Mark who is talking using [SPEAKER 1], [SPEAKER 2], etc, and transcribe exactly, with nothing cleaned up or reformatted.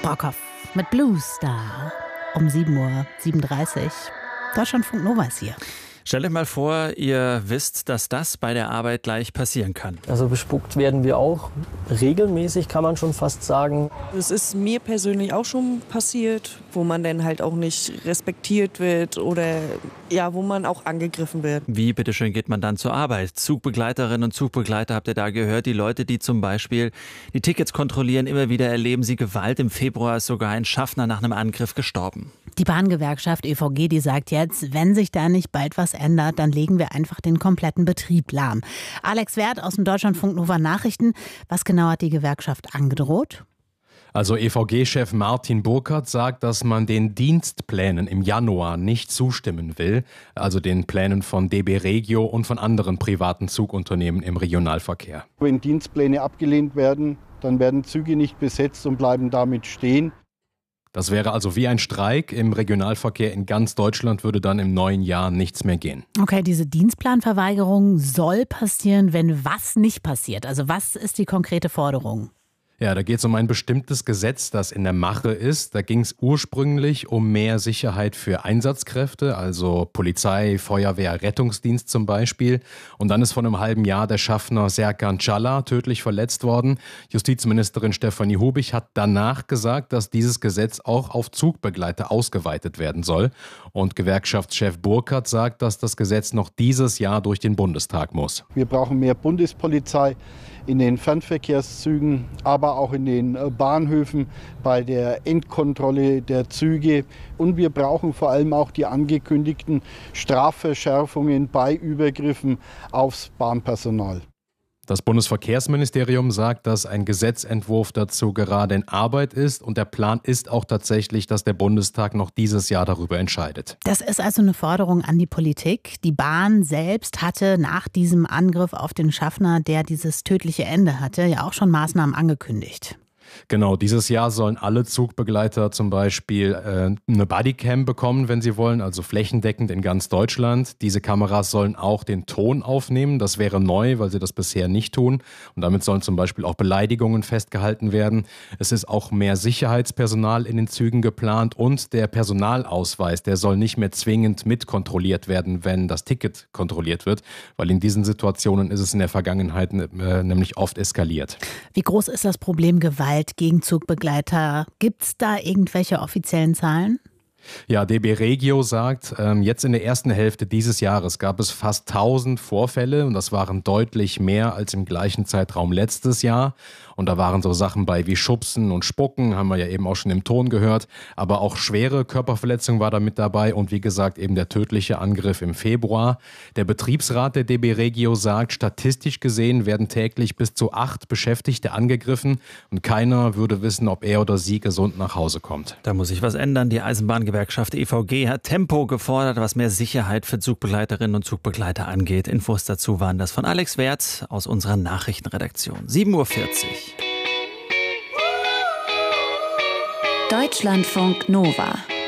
[SPEAKER 1] Brockhoff mit Blues da um sieben Uhr siebenunddreißig. Deutschlandfunk Nova ist hier.
[SPEAKER 2] Stellt euch mal vor, ihr wisst, dass das bei der Arbeit gleich passieren kann.
[SPEAKER 3] Also bespuckt werden wir auch regelmäßig, kann man schon fast sagen.
[SPEAKER 4] Es ist mir persönlich auch schon passiert, wo man dann halt auch nicht respektiert wird oder ja, wo man auch angegriffen wird.
[SPEAKER 2] Wie, bitteschön, geht man dann zur Arbeit? Zugbegleiterinnen und Zugbegleiter, habt ihr da gehört? Die Leute, die zum Beispiel die Tickets kontrollieren, immer wieder erleben sie Gewalt. Im Februar ist sogar ein Schaffner nach einem Angriff gestorben.
[SPEAKER 1] Die Bahngewerkschaft E V G, die sagt jetzt, wenn sich da nicht bald was ändert, dann legen wir einfach den kompletten Betrieb lahm. Alex Werth aus dem Deutschlandfunk Nova Nachrichten. Was genau hat die Gewerkschaft angedroht?
[SPEAKER 5] Also E V G-Chef Martin Burkhardt sagt, dass man den Dienstplänen im Januar nicht zustimmen will, also den Plänen von D B Regio und von anderen privaten Zugunternehmen im Regionalverkehr.
[SPEAKER 6] Wenn Dienstpläne abgelehnt werden, dann werden Züge nicht besetzt und bleiben damit stehen.
[SPEAKER 5] Das wäre also wie ein Streik. Im Regionalverkehr in ganz Deutschland würde dann im neuen Jahr nichts mehr gehen.
[SPEAKER 1] Okay, diese Dienstplanverweigerung soll passieren, wenn was nicht passiert. Also was ist die konkrete Forderung?
[SPEAKER 5] Ja, da geht es um ein bestimmtes Gesetz, das in der Mache ist. Da ging es ursprünglich um mehr Sicherheit für Einsatzkräfte, also Polizei, Feuerwehr, Rettungsdienst zum Beispiel. Und dann ist vor einem halben Jahr der Schaffner Serkan Çala tödlich verletzt worden. Justizministerin Stefanie Hubich hat danach gesagt, dass dieses Gesetz auch auf Zugbegleiter ausgeweitet werden soll. Und Gewerkschaftschef Burkhardt sagt, dass das Gesetz noch dieses Jahr durch den Bundestag muss.
[SPEAKER 6] Wir brauchen mehr Bundespolizei in den Fernverkehrszügen, aber auch in den Bahnhöfen bei der Endkontrolle der Züge. Und wir brauchen vor allem auch die angekündigten Strafverschärfungen bei Übergriffen aufs Bahnpersonal.
[SPEAKER 5] Das Bundesverkehrsministerium sagt, dass ein Gesetzentwurf dazu gerade in Arbeit ist und der Plan ist auch tatsächlich, dass der Bundestag noch dieses Jahr darüber entscheidet.
[SPEAKER 1] Das ist also eine Forderung an die Politik. Die Bahn selbst hatte nach diesem Angriff auf den Schaffner, der dieses tödliche Ende hatte, ja auch schon Maßnahmen angekündigt.
[SPEAKER 5] Genau, dieses Jahr sollen alle Zugbegleiter zum Beispiel äh, eine Bodycam bekommen, wenn sie wollen, also flächendeckend in ganz Deutschland. Diese Kameras sollen auch den Ton aufnehmen, das wäre neu, weil sie das bisher nicht tun. Und damit sollen zum Beispiel auch Beleidigungen festgehalten werden. Es ist auch mehr Sicherheitspersonal in den Zügen geplant und der Personalausweis, der soll nicht mehr zwingend mitkontrolliert werden, wenn das Ticket kontrolliert wird, weil in diesen Situationen ist es in der Vergangenheit äh, nämlich oft eskaliert.
[SPEAKER 1] Wie groß ist das Problem Gewalt gegen Zugbegleiter? Gibt es da irgendwelche offiziellen Zahlen?
[SPEAKER 5] Ja, D B Regio sagt, ähm, jetzt in der ersten Hälfte dieses Jahres gab es fast tausend Vorfälle und das waren deutlich mehr als im gleichen Zeitraum letztes Jahr. Und da waren so Sachen bei wie Schubsen und Spucken, haben wir ja eben auch schon im Ton gehört. Aber auch schwere Körperverletzung war da mit dabei und wie gesagt eben der tödliche Angriff im Februar. Der Betriebsrat der D B Regio sagt, statistisch gesehen werden täglich bis zu acht Beschäftigte angegriffen und keiner würde wissen, ob er oder sie gesund nach Hause kommt.
[SPEAKER 2] Da muss sich was ändern. Die Eisenbahngewerkschaft E V G hat Tempo gefordert, was mehr Sicherheit für Zugbegleiterinnen und Zugbegleiter angeht. Infos dazu waren das von Alex Werth aus unserer Nachrichtenredaktion. sieben Uhr vierzig.
[SPEAKER 7] Deutschlandfunk Nova